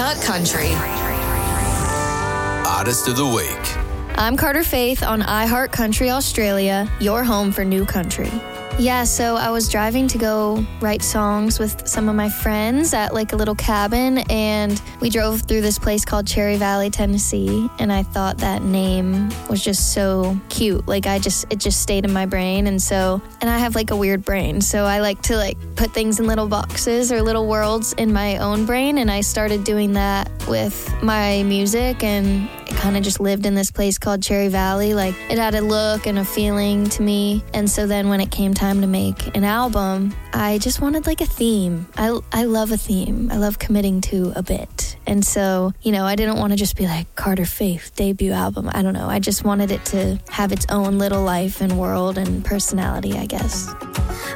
iHeart Country. Artist of the Week. I'm Carter Faith on iHeart Country Australia, your home for new country. Yeah, so I was driving to go write songs with some of my friends at like a little cabin, and we drove through this place called Cherry Valley, Tennessee, and I thought that name was just so cute. Like it just stayed in my brain, and I have like a weird brain, so I like to like put things in little boxes or little worlds in my own brain, and I started doing that with my music, and it kind of just lived in this place called Cherry Valley. Like it had a look and a feeling to me, and so then when it came time to make an album, I just wanted like a theme. I love a theme. I love committing to a bit. And so, I didn't want to just be like Carter Faith debut album. I don't know. I just wanted it to have its own little life and world and personality, I guess.